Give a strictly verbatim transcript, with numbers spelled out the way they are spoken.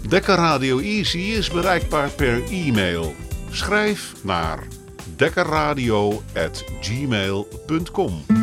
Dekker Radio Easy is bereikbaar per e-mail. Schrijf naar dekkerradio at gmail punt com.